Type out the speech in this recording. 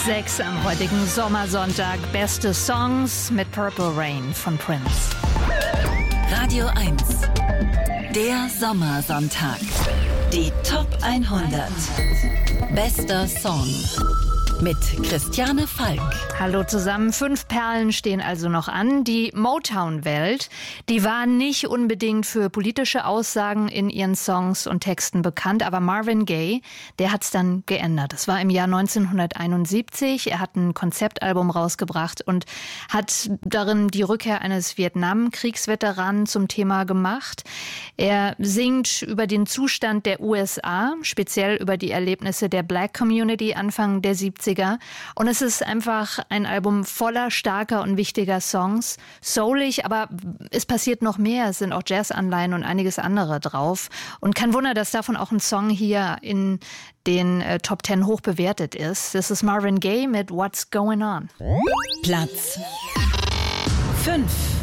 6 am heutigen Sommersonntag. Beste Songs mit Purple Rain von Prince. Radio 1. Der Sommersonntag. Die Top 100. Bester Song. Mit Christiane Falk. Hallo zusammen. 5 Perlen stehen also noch an. Die Motown-Welt, die war nicht unbedingt für politische Aussagen in ihren Songs und Texten bekannt, aber Marvin Gaye, der hat's dann geändert. Das war im Jahr 1971. Er hat ein Konzeptalbum rausgebracht und hat darin die Rückkehr eines Vietnamkriegsveteranen zum Thema gemacht. Er singt über den Zustand der USA, speziell über die Erlebnisse der Black Community Anfang der 70er. Und es ist einfach ein Album voller starker und wichtiger Songs. Soulig, aber es passiert noch mehr. Es sind auch Jazz-Anleihen und einiges andere drauf. Und kein Wunder, dass davon auch ein Song hier in den Top 10 hoch bewertet ist. Das ist Marvin Gaye mit What's Going On. Platz 5.